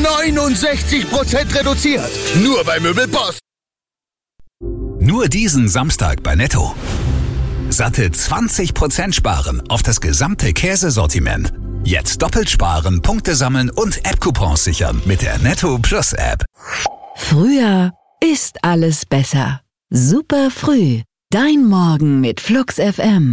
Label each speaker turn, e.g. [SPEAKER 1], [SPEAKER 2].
[SPEAKER 1] 69% reduziert. Nur bei Möbelboss.
[SPEAKER 2] Nur diesen Samstag bei Netto. Satte 20% sparen auf das gesamte Käsesortiment. Jetzt doppelt sparen, Punkte sammeln und App-Coupons sichern mit der Netto Plus App.
[SPEAKER 3] Früher ist alles besser. Super früh. Dein Morgen mit Flux FM.